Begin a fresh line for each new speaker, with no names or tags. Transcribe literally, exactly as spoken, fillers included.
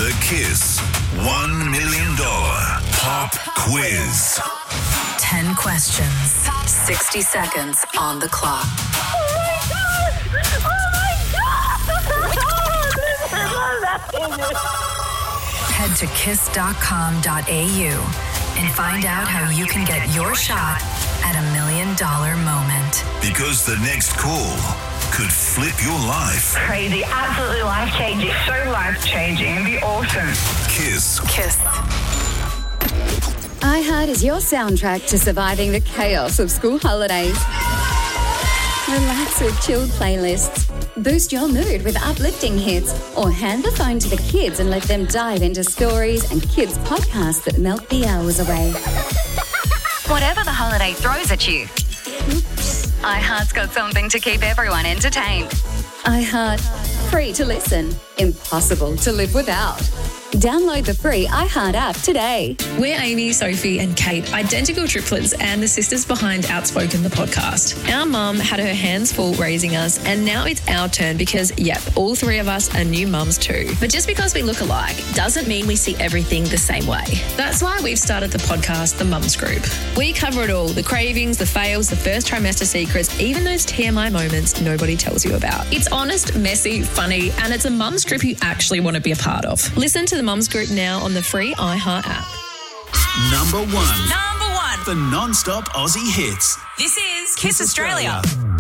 The Kiss one million dollars Pop Quiz.
ten questions, sixty seconds on the clock.
Oh my God! Oh my God!
Head to kiss dot com dot a u and find out how you can get your shot at a million dollar moment.
Because the next call could flip your life.
Crazy, absolutely life-changing. So life-changing. It'd be awesome.
Kiss.
Kiss.
iHeart is your soundtrack to surviving the chaos of school holidays. Relax with chilled playlists. Boost your mood with uplifting hits, or hand the phone to the kids and let them dive into stories and kids' podcasts that melt the hours away.
Whatever the holiday throws at you, iHeart's got something to keep everyone entertained.
iHeart. Free to listen. Impossible to live without. Download the free iHeart app today.
We're Amy, Sophie and Kate, identical triplets and the sisters behind Outspoken, the podcast. Our mum had her hands full raising us, and now it's our turn because, yep, all three of us are new mums too. But just because we look alike doesn't mean we see everything the same way. That's why we've started the podcast, The Mums Group. We cover it all, the cravings, the fails, the first trimester secrets, even those T M I moments nobody tells you about. It's honest, messy, funny, and it's a mums group you actually want to be a part of. Listen to The Mums Group now on the free iHeart app.
Number one.
Number one.
The non-stop Aussie hits.
This is Kiss Australia.